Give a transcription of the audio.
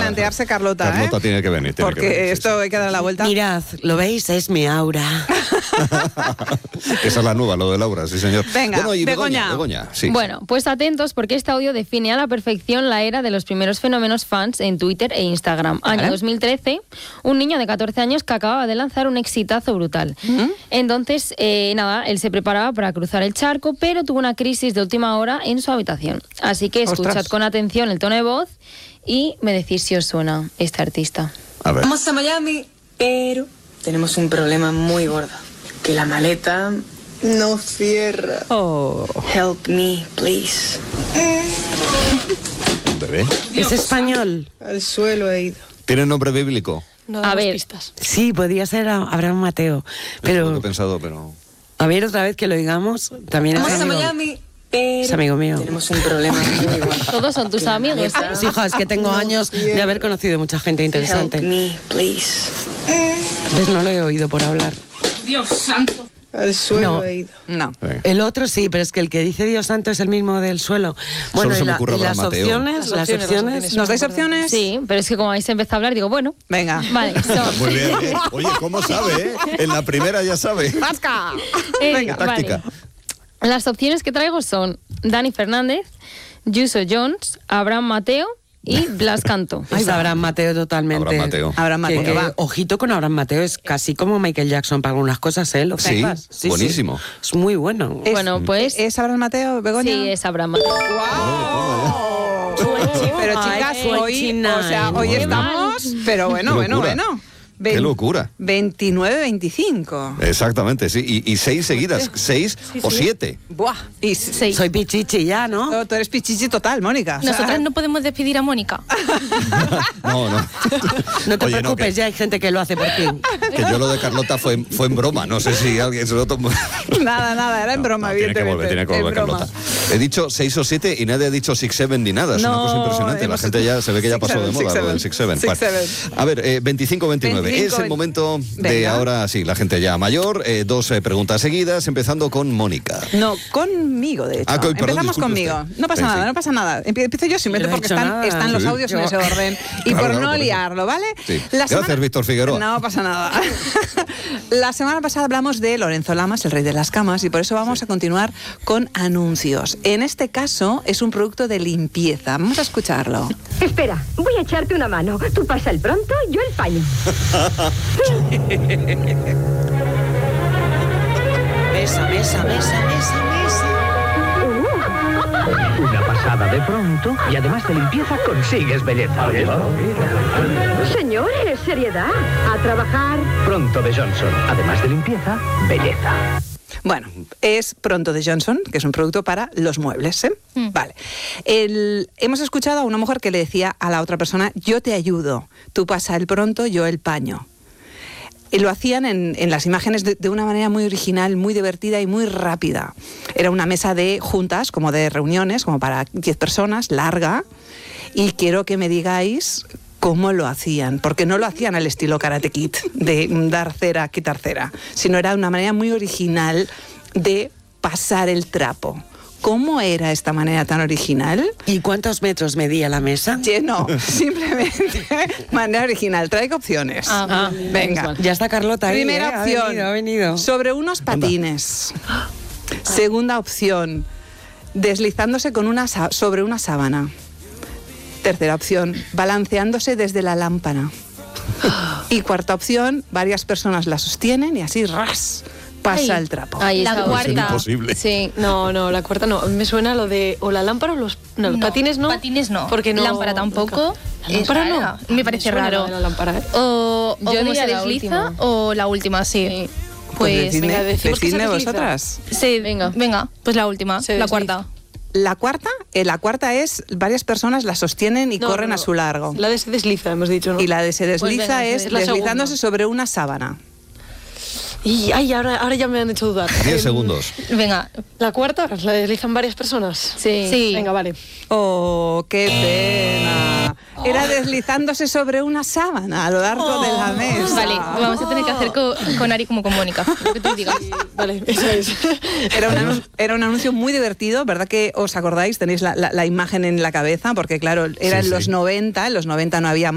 replantearse Carlota. Carlota tiene que venir. Porque esto hay que dar la vuelta. Mirad, ¿lo veis? Es mi aura. Esa es la nueva, lo de Laura, sí señor. Venga, bueno, y Begoña. Begoña, sí. Bueno, pues atentos porque este audio define a la perfección la era de los primeros fenómenos fans en Twitter e Instagram. Vale. Año 2013, un niño de 14 años que acababa de lanzar un exitazo brutal. Entonces, él se preparaba para cruzar el charco, pero tuvo una crisis de última hora en su habitación. Así que escuchad Ostras. con atención el tono de voz y me decís si os suena este artista. A ver. Vamos a Miami, pero tenemos un problema muy gordo. Que la maleta no cierra. Oh. Help me, please. Un bebé. ¿Es español? Al suelo he ido. ¿Tiene nombre bíblico? No A damos ver. pistas. Sí, podría ser Abraham Mateo. Es lo que he Pero, pensado, pero... a ver, otra vez que lo digamos. También es Vamos a amigo. Miami, pero Es amigo mío. tenemos un problema muy gordo. Todos son tus amigos. Sí, hija, es que tengo años de haber conocido mucha gente Help interesante. me, please. Entonces no lo he oído por hablar. Al suelo No. he ido. No. El otro sí, pero es que el que dice Dios santo es el mismo del suelo. Bueno, se y, me ocurre y las Abraham Mateo. opciones, las opciones. ¿Nos dais opciones? Sí, pero es que como habéis empezado a hablar, digo, bueno, Venga. vale, son... Muy bien, ¿eh? Oye, ¿cómo sabe, eh? En la primera ya sabe. ¡Pasca! Venga, táctica. vale. Las opciones que traigo son Dani Fernández, Yuso Jones, Abraham Mateo y Blas Canto. Es Abraham Mateo totalmente. Abraham Mateo. Abraham Mateo, Que, va. ojito con Abraham Mateo, es casi como Michael Jackson para algunas cosas, ¿eh? ¿Lo Sí, sepas? buenísimo. Es muy bueno. Bueno, pues... ¿Es Abraham Mateo, Begoña? Sí, es Abraham Mateo. Pero Ay, chicas, hoy 29. o sea, hoy estamos, pero bueno, Qué bueno, locura. bueno. Qué locura. 29-25. Exactamente, sí. Y 6 seguidas, 6 o 7. Buah. Y Sí. Soy pichichi ya, ¿no? tú eres pichichi total, Mónica. O sea, Nosotras no podemos despedir a Mónica. No, no. No te Oye, preocupes, ya hay gente que lo hace por ti. Que yo lo de Carlota fue en broma. No sé si alguien se lo tomó. nada, era en broma, Tiene que evidentemente. volver En broma. Carlota. He dicho 6 o 7 y nadie ha dicho 6-7 ni nada. Es una No, cosa impresionante. La hemos gente ya se ve que ya pasó de 6-7, moda lo del 6-7. Bueno, 6-7. a ver, 25-29. Es el 25-20. momento de Venga. ahora, sí, la gente ya mayor. 2 preguntas seguidas, empezando con Mónica. No, conmigo, de hecho. Ah, perdón, Empezamos disculpe conmigo. usted. No pasa Sí, nada, sí. no pasa nada. Empiezo yo simplemente Yo no he porque hecho nada. están los Sí. audios en Yo- ese orden. Y Claro, por claro, no por eso. liarlo, ¿vale? Sí. Gracias, Víctor Figueroa. No pasa nada. La semana pasada hablamos de Lorenzo Lamas, el rey de las camas, y por eso vamos a continuar con anuncios. En este caso es un producto de limpieza. Vamos a escucharlo. Espera, voy a echarte una mano. Tú pasa el pronto, yo el paño. Mesa. Una pasada de pronto y además de limpieza consigues belleza. Señores, seriedad. A trabajar. Pronto de Johnson, además de limpieza, belleza. Bueno, es Pronto de Johnson, que es un producto para los muebles, ¿eh? Vale. Hemos escuchado a una mujer que le decía a la otra persona, yo te ayudo, tú pasa el pronto, yo el paño. Y lo hacían en las imágenes de una manera muy original, muy divertida y muy rápida. Era una mesa de juntas, como de reuniones, como para 10 personas, larga, y quiero que me digáis cómo lo hacían, porque no lo hacían al estilo Karate Kid, de dar cera, quitar cera, sino era una manera muy original de pasar el trapo. ¿Cómo era esta manera tan original? ¿Y cuántos metros medía la mesa? No, simplemente manera original. Traigo opciones. Venga. Ya está Carlota ahí, Primera ¿eh? opción, Ha venido. sobre unos patines. Segunda opción, deslizándose sobre una sábana. Tercera opción, balanceándose desde la lámpara. Y cuarta opción, varias personas la sostienen y así ras pasa el trapo. Ahí La está. cuarta. imposible. Sí. No, la cuarta no. Me suena lo de o la lámpara o los patines no. Patines no. Porque no. Lámpara tampoco. La lámpara Es no. rara. Me parece suena raro. lo de la lámpara, ¿eh? O Yo cómo diría se la desliza última. o la última, sí. Pues venga, decimos que se decidme desliza. vosotras. sí, venga, pues la última, Se la desliza. cuarta. La cuarta es varias personas la sostienen y No, corren no. a su largo. La de se desliza, hemos dicho, ¿no? Y la de se desliza Pues venga, es es la deslizándose segunda. sobre una sábana. Y ay, ahora ya me han hecho dudar. 10 segundos. Venga, La cuarta, la deslizan varias personas. Sí. Venga, vale. Oh, qué pena. Era deslizándose sobre una sábana a lo largo de la mesa. vale, vamos a tener que hacer con Ari como con Mónica, lo que tú digas. Vale, eso es. Era un anuncio muy divertido, ¿verdad que os acordáis? Tenéis la imagen en la cabeza, porque claro, era Sí, en los sí. 90, en los 90 no había